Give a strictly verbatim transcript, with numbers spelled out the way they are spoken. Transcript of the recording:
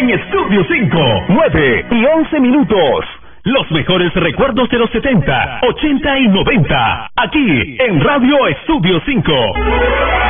en Estudio cinco. nueve y once minutos. Los mejores recuerdos de los setenta, ochenta y noventa. Aquí en Radio Estudio cinco.